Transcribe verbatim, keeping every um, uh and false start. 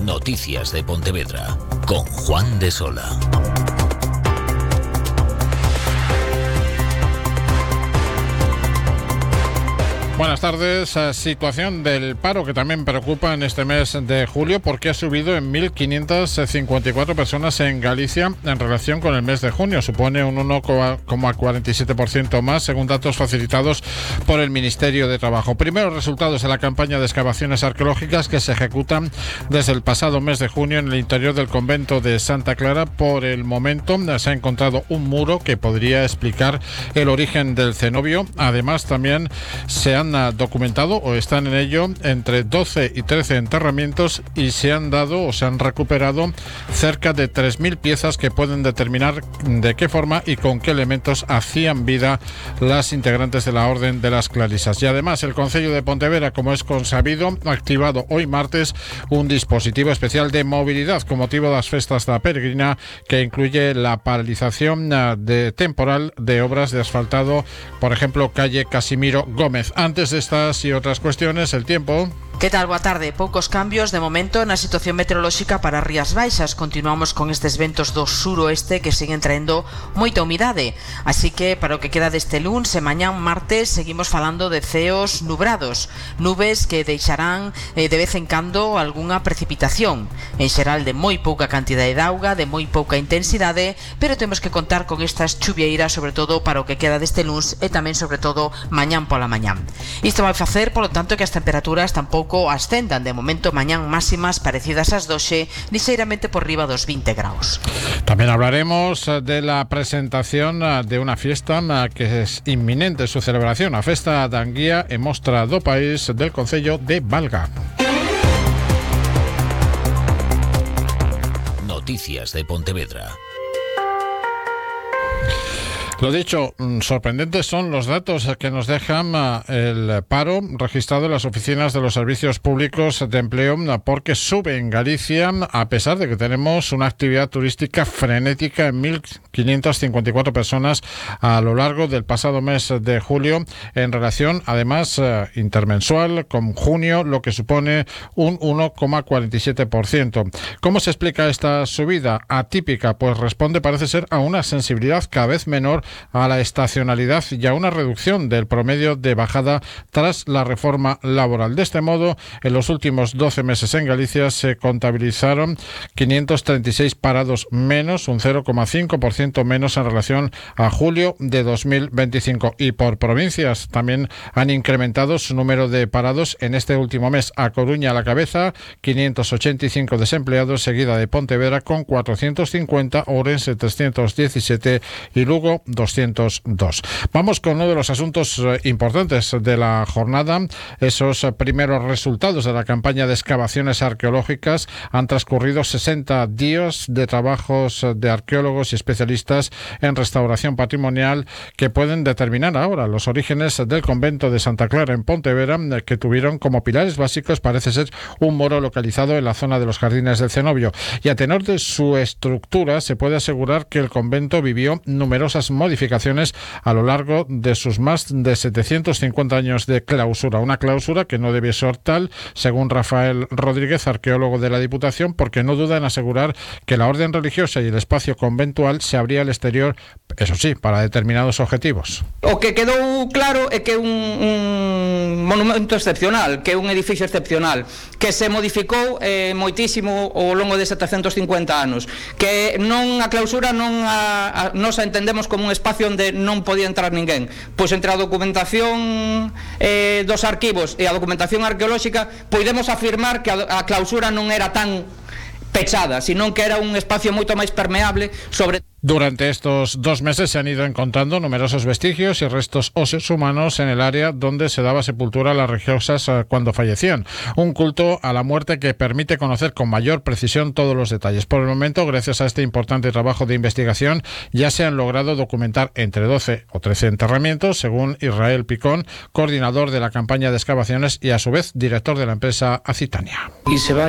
Noticias de Pontevedra con Juan de Sola. Buenas tardes. Situación del paro que también preocupa en este mes de julio porque ha subido en mil quinientas cincuenta y cuatro personas en Galicia en relación con el mes de junio. Supone un uno coma cuarenta y siete por ciento más según datos facilitados por el Ministerio de Trabajo. Primeros resultados de la campaña de excavaciones arqueológicas que se ejecutan desde el pasado mes de junio en el interior del convento de Santa Clara. Por el momento se ha encontrado un muro que podría explicar el origen del cenobio. Además, también se han documentado o están en ello entre doce y trece enterramientos y se han dado o se han recuperado cerca de tres mil piezas que pueden determinar de qué forma y con qué elementos hacían vida las integrantes de la Orden de las Clarisas. Y además el Concello de Pontevedra, como es consabido, ha activado hoy martes un dispositivo especial de movilidad con motivo de las festas de la peregrina que incluye la paralización de temporal de obras de asfaltado, por ejemplo, calle Casimiro Gómez. Antes de estas y otras cuestiones, el tiempo. Que tal? Boa tarde. Poucos cambios de momento na situación meteorolóxica para as Rías Baixas. Continuamos con estes ventos do suroeste que siguen traendo moita humidade. Así que para o que queda deste luns e mañán martes seguimos falando de ceos nubrados. Nubes que deixarán eh, de vez en cando algunha precipitación. En xeral de moi pouca cantidade de auga, de moi pouca intensidade, pero temos que contar con estas chuvieiras sobre todo para o que queda deste luns e tamén sobre todo mañán pola mañán. Isto vai facer, polo tanto, que as temperaturas tampouco ascendan. De momento mañán máximas parecidas ás doce, ligeiramente por riba dos veinte graus. También hablaremos de la presentación de una fiesta que es inminente su celebración, a Festa da Anguía e Mostra do País del Concello de Valga. Noticias de Pontevedra. Lo dicho, sorprendentes son los datos que nos dejan el paro registrado en las oficinas de los servicios públicos de empleo, porque sube en Galicia a pesar de que tenemos una actividad turística frenética en mil quinientas cincuenta y cuatro personas a lo largo del pasado mes de julio, en relación además intermensual con junio, lo que supone un uno coma cuarenta y siete por ciento. ¿Cómo se explica esta subida atípica? Pues responde, parece ser, a una sensibilidad cada vez menor a la estacionalidad y a una reducción del promedio de bajada tras la reforma laboral. De este modo, en los últimos doce meses en Galicia se contabilizaron quinientos treinta y seis parados menos, un cero coma cinco por ciento menos en relación a julio de dos mil veinticinco. Y por provincias también han incrementado su número de parados en este último mes. A Coruña a la cabeza, quinientos ochenta y cinco desempleados, seguida de Pontevedra con cuatrocientos cincuenta, Ourense trescientos diecisiete y Lugo doscientos dos. Vamos con uno de los asuntos importantes de la jornada. Esos primeros resultados de la campaña de excavaciones arqueológicas. Han transcurrido sesenta días de trabajos de arqueólogos y especialistas en restauración patrimonial que pueden determinar ahora los orígenes del convento de Santa Clara en Pontevedra, que tuvieron como pilares básicos, parece ser, un muro localizado en la zona de los jardines del cenobio. Y a tenor de su estructura se puede asegurar que el convento vivió numerosas modificaciones a lo largo de sus más de setecientos cincuenta años de clausura. Una clausura que no debe ser tal, según Rafael Rodríguez, arqueólogo de la Diputación, porque no duda en asegurar que la orden religiosa y el espacio conventual se abría al exterior, eso sí, para determinados objetivos. O que quedou claro é que é un, un monumento excepcional, que é un edificio excepcional, que se modificou eh, moitísimo ao longo de setecientos cincuenta anos, que non a clausura non a, a, nos a entendemos como un espacio onde non podía entrar ninguén. Pois entre a documentación eh, dos arquivos e a documentación arqueolóxica podemos afirmar que a, a clausura non era tan pechada, sino que era un espacio moito máis permeable sobre... Durante estos dos meses se han ido encontrando numerosos vestigios y restos óseos humanos en el área donde se daba sepultura a las religiosas cuando fallecían. Un culto a la muerte que permite conocer con mayor precisión todos los detalles. Por el momento, gracias a este importante trabajo de investigación, ya se han logrado documentar entre doce o trece enterramientos, según Israel Picón, coordinador de la campaña de excavaciones y a su vez director de la empresa Acitania. Y se va